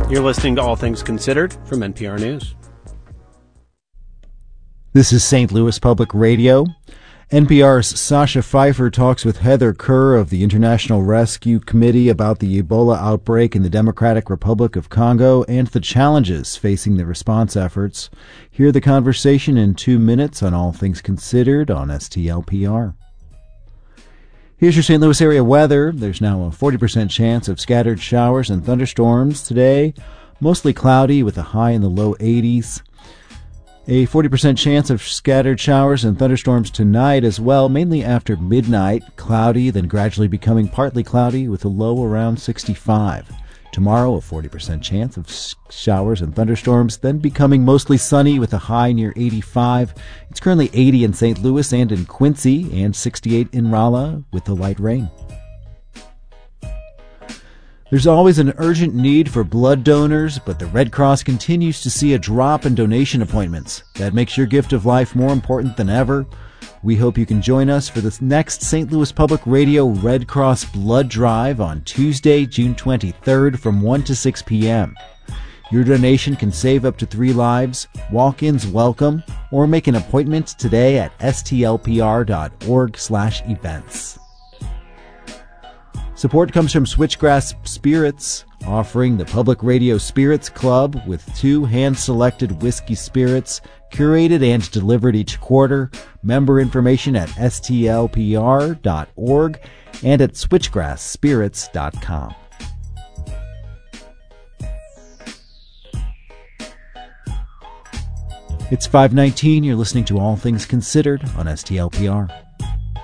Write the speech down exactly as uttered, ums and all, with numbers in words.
You're listening to All Things Considered from N P R News. This is Saint Louis Public Radio. N P R's Sasha Pfeiffer talks with Heather Kerr of the International Rescue Committee about the Ebola outbreak in the Democratic Republic of Congo and the challenges facing the response efforts. Hear the conversation in two minutes on All Things Considered on S T L P R. Here's your Saint Louis area weather. There's now a forty percent chance of scattered showers and thunderstorms today. Mostly cloudy with a high in the low eighties. A forty percent chance of scattered showers and thunderstorms tonight as well, mainly after midnight. Cloudy, then gradually becoming partly cloudy with a low around sixty-five. Tomorrow, a forty percent chance of showers and thunderstorms, then becoming mostly sunny with a high near eighty-five. It's currently eighty in Saint Louis and in Quincy, and sixty-eight in Rolla with the light rain. There's always an urgent need for blood donors, but the Red Cross continues to see a drop in donation appointments. That makes your gift of life more important than ever. We hope you can join us for this next Saint Louis Public Radio Red Cross Blood Drive on Tuesday, June twenty-third from one to six p.m. Your donation can save up to three lives. Walk-ins welcome, or make an appointment today at stlpr.org slash events. Support comes from Switchgrass Spirits, offering the Public Radio Spirits Club with two hand-selected whiskey spirits, curated and delivered each quarter. Member information at s t l p r dot org and at switchgrass spirits dot com. It's five nineteen. You're listening to All Things Considered on S T L P R.